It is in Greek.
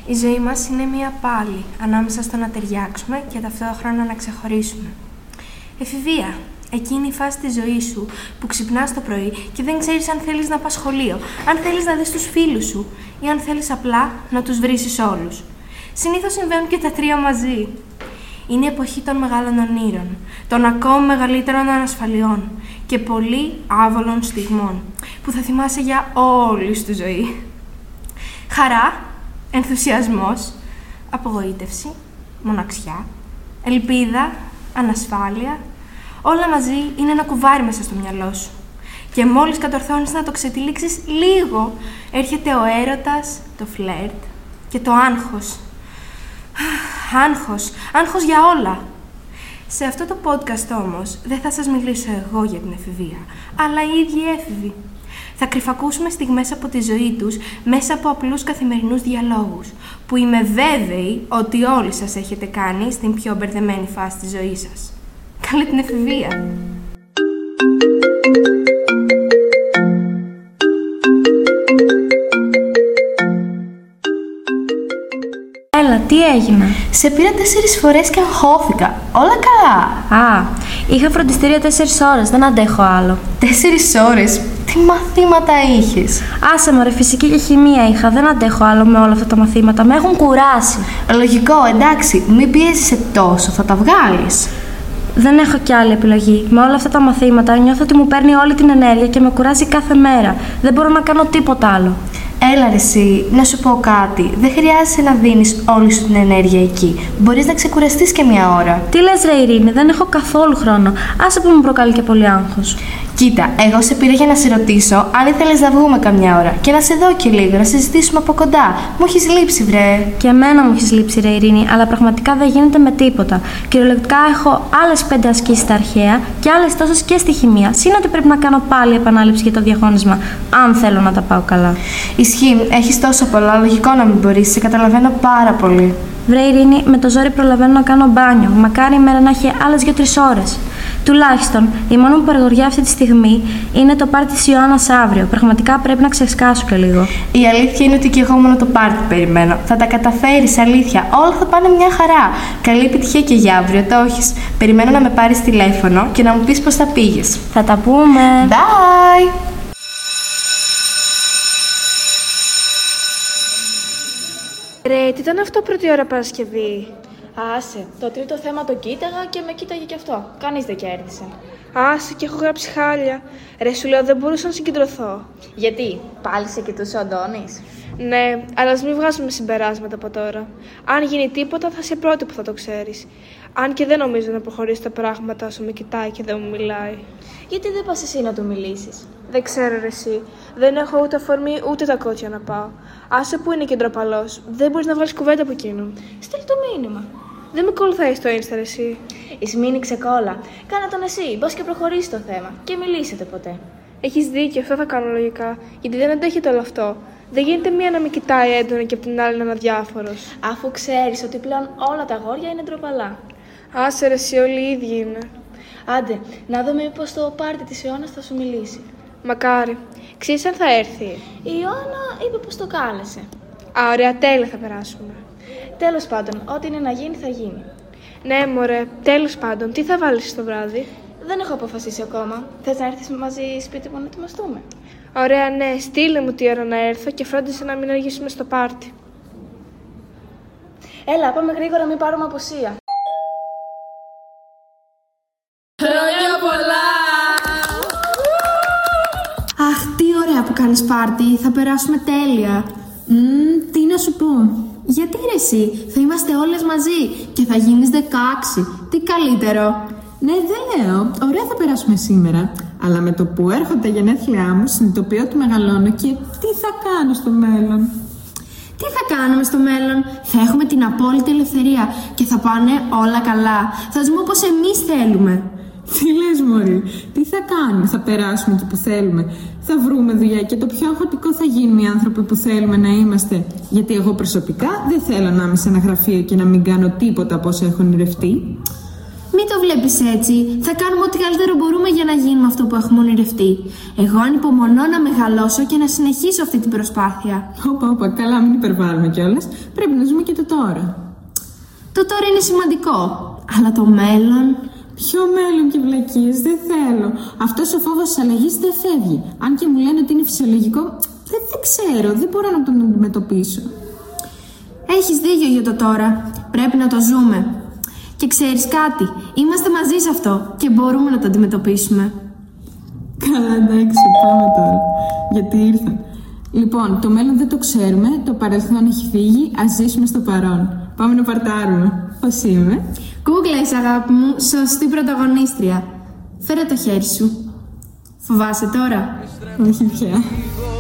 Η ζωή μας είναι μία πάλη ανάμεσα στο να ταιριάξουμε και ταυτόχρονα να ξεχωρίσουμε. Εφηβεία. Εκείνη η φάση της ζωής σου που ξυπνάς το πρωί και δεν ξέρεις αν θέλεις να πας σχολείο, αν θέλεις να δεις τους φίλους σου ή αν θέλεις απλά να τους βρίσεις όλους. Συνήθως συμβαίνουν και τα τρία μαζί. Είναι η εποχή των μεγάλων ονείρων, των ακόμη μεγαλύτερων ανασφαλιών και πολύ άβολων στιγμών που θα θυμάσαι για όλη σου τη ζωή. Χαρά, ενθουσιασμός, απογοήτευση, μοναξιά, ελπίδα, ανασφάλεια. Όλα μαζί είναι ένα κουβάρι μέσα στο μυαλό σου. Και μόλις κατορθώνεις να το ξετυλίξεις λίγο, έρχεται ο έρωτας, το φλερτ και το άγχος. Άγχος για όλα. Σε αυτό το podcast όμως δεν θα σας μιλήσω εγώ για την εφηβεία, αλλά οι ίδιοι έφηβοι. Θα κρυφακούσουμε στιγμές από τη ζωή τους μέσα από απλούς καθημερινούς διαλόγους, που είμαι βέβαιη ότι όλοι σας έχετε κάνει στην πιο μπερδεμένη φάση της ζωής σας. Καλή την εφηβεία! Έλα, τι έγινε? Σε πήρα 4 φορές και αγχώθηκα. Όλα καλά. Α, είχα φροντιστήρια 4 ώρες, δεν αντέχω άλλο. 4 ώρες? Τι μαθήματα είχες? Άσε μωρέ, φυσική και χημεία είχα, δεν αντέχω άλλο με όλα αυτά τα μαθήματα, με έχουν κουράσει. Λογικό, εντάξει, μην πιέζεσαι τόσο, θα τα βγάλεις. Δεν έχω κι άλλη επιλογή. Με όλα αυτά τα μαθήματα νιώθω ότι μου παίρνει όλη την ενέργεια και με κουράζει κάθε μέρα. Δεν μπορώ να κάνω τίποτα άλλο. Έλα ρε εσύ, να σου πω κάτι. Δεν χρειάζεσαι να δίνεις όλη σου την ενέργεια εκεί. Μπορείς να ξεκουραστείς και μια ώρα. Τι λες ρε Ειρήνη, δεν έχω καθόλου χρόνο. Άσε που μου προκαλεί και πολύ άγχος. Κοίτα, εγώ σε πήρα για να σε ρωτήσω αν ήθελες να βγούμε καμιά ώρα και να σε δω και λίγο, να συζητήσουμε από κοντά. Μου έχεις λείψει, βρε. Και εμένα μου έχεις λείψει, ρε Ειρήνη, αλλά πραγματικά δεν γίνεται με τίποτα. Κυριολεκτικά έχω άλλες 5 ασκήσεις στα αρχαία και άλλες τόσες και στη χημεία. Συν ότι πρέπει να κάνω πάλι επανάληψη για το διαγώνισμα, αν θέλω να τα πάω καλά. Ισχύει, έχεις τόσο πολλά. Λογικό να μην μπορείς, σε καταλαβαίνω πάρα πολύ. Βρε Ειρήνη, με το ζόρι προλαβαίνω να κάνω μπάνιο. Μακάρι η μέρα να έχει άλλες 2-3 ώρες. Τουλάχιστον, η μόνη μου παρηγοριά αυτή τη στιγμή είναι το πάρτι της Ιωάννας αύριο. Πραγματικά πρέπει να ξεσκάσω και λίγο. Η αλήθεια είναι ότι και εγώ μόνο το πάρτι περιμένω. Θα τα καταφέρεις, αλήθεια. Όλα θα πάνε μια χαρά. Καλή επιτυχία και για αύριο, το έχεις. Περιμένω να με πάρεις τηλέφωνο και να μου πεις πώς θα πήγες. Θα τα πούμε. Bye! Ρε, τι ήταν αυτό πρώτη ώρα Παρασκευή? Άσε, το τρίτο θέμα το κοίταγα και με κοίταγε κι αυτό. Κανείς δεν κέρδισε. Άσε, και έχω γράψει χάλια. Ρε, σου λέω, δεν μπορούσα να συγκεντρωθώ. Γιατί, πάλι σε κοιτούσε ο Αντώνης? Ναι, αλλά ας μην βγάζουμε συμπεράσματα από τώρα. Αν γίνει τίποτα, θα είσαι πρώτη που θα το ξέρεις. Αν και δεν νομίζω να προχωρήσει τα πράγματα όσο με κοιτάει και δεν μου μιλάει. Γιατί δεν πας εσύ να του μιλήσεις? Δεν ξέρω ρε εσύ. Δεν έχω ούτε αφορμή ούτε τα κότσια να πάω. Άσε που είναι και ντροπαλός. Δεν μπορείς να βγάλεις κουβέντα από εκείνον. Στείλ το μήνυμα. Δεν με ακολουθάει στο Insta, ρε εσύ. Η Σμήνη ξεκόλα. Κάνε τον εσύ, μπας και προχωρήσει το θέμα. Και μιλήσετε ποτέ. Έχεις δίκιο, αυτό θα κάνω λογικά. Γιατί δεν αντέχεται όλο αυτό. Δεν γίνεται μία να με κοιτάει έντονα και απ' την άλλη να είναι αδιάφορος. Αφού ξέρεις ότι πλέον όλα τα αγόρια είναι ντροπαλά. Άσε ρε εσύ, όλοι οι ίδιοι είναι. Άντε, να δούμε μήπως το πάρτι της Ιωάννας θα σου μιλήσει. Μακάρι. Ξέρεις αν θα έρθει? Η Ιωάννα είπε πως το κάλεσε. Α, ωραία, τέλεια θα περάσουμε. Τέλος πάντων, ό,τι είναι να γίνει θα γίνει. Ναι, μωρέ, τέλος πάντων, τι θα βάλεις το βράδυ? Δεν έχω αποφασίσει ακόμα. Θες να έρθεις μαζί σπίτι μου να ετοιμαστούμε? Ωραία, ναι, στείλε μου τι ώρα να έρθω και φρόντισε να μην αργήσουμε στο πάρτι. Έλα, πάμε γρήγορα, μην πάρουμε απουσία. Χρόνια πολλά! Αχ, τι ωραία που κάνεις πάρτι, θα περάσουμε τέλεια. Τι να σου πω. Γιατί ρε εσύ, θα είμαστε όλες μαζί και θα γίνεις 16. Τι καλύτερο. Ναι, δεν λέω. Ωραία θα περάσουμε σήμερα. Αλλά με το που έρχονται τα γενέθλιά μου, συνειδητοποιώ ότι μεγαλώνω και τι θα κάνω στο μέλλον. Τι θα κάνουμε στο μέλλον? Θα έχουμε την απόλυτη ελευθερία και θα πάνε όλα καλά. Θα ζούμε όπως εμείς θέλουμε. Τι λες μωρή, τι θα κάνουμε, θα περάσουμε εκεί που θέλουμε. Θα βρούμε δουλειά και το πιο αγχωτικό θα γίνουν οι άνθρωποι που θέλουμε να είμαστε. Γιατί εγώ προσωπικά δεν θέλω να είμαι σε ένα γραφείο και να μην κάνω τίποτα από όσα έχω ονειρευτεί. Μην το βλέπεις έτσι. Θα κάνουμε ό,τι καλύτερο μπορούμε για να γίνουμε αυτό που έχουμε ονειρευτεί. Εγώ ανυπομονώ να μεγαλώσω και να συνεχίσω αυτή την προσπάθεια. Όπα, καλά, μην υπερβάλλουμε κιόλας. Πρέπει να ζούμε και το τώρα. Το τώρα είναι σημαντικό. Αλλά το μέλλον. Ποιο μέλλον και βλακίες, δεν θέλω. Αυτός ο φόβος της αλλαγής δεν φεύγει. Αν και μου λένε ότι είναι φυσιολογικό, δεν ξέρω, δεν μπορώ να τον αντιμετωπίσω. Έχεις δίκιο για το τώρα. Πρέπει να το ζούμε. Και ξέρεις κάτι, είμαστε μαζί σε αυτό και μπορούμε να το αντιμετωπίσουμε. Καλά, εντάξει, πάμε τώρα. Γιατί ήρθα. Λοιπόν, το μέλλον δεν το ξέρουμε, το παρελθόν έχει φύγει, ας ζήσουμε στο παρόν. Πάμε να παρτάρουμε. Πώς είμαι? Κούκλα είσαι, αγάπη μου, σωστή πρωταγωνίστρια. Φέρε το χέρι σου. Φοβάσαι τώρα? Όχι πια.